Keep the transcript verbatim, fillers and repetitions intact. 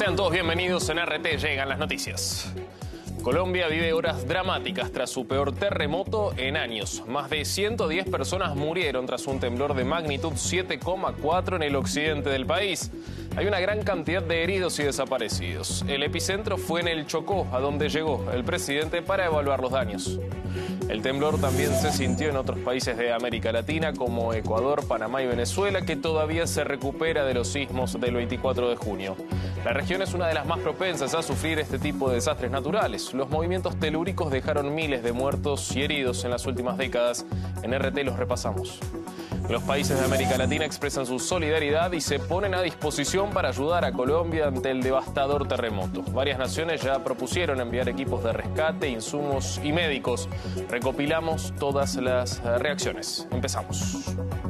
Sean todos bienvenidos. En R T llegan las noticias. Colombia vive horas dramáticas tras su peor terremoto en años. Más de ciento diez personas murieron tras un temblor de magnitud siete coma cuatro en el occidente del país. Hay una gran cantidad de heridos y desaparecidos. El epicentro fue en el Chocó, a donde llegó el presidente para evaluar los daños. El temblor también se sintió en otros países de América Latina, como Ecuador, Panamá y Venezuela, que todavía se recupera de los sismos del veinticuatro de junio. La región es una de las más propensas a sufrir este tipo de desastres naturales. Los movimientos telúricos dejaron miles de muertos y heridos en las últimas décadas. En R T los repasamos. Los países de América Latina expresan su solidaridad y se ponen a disposición para ayudar a Colombia ante el devastador terremoto. Varias naciones ya propusieron enviar equipos de rescate, insumos y médicos. Recopilamos todas las reacciones. Empezamos.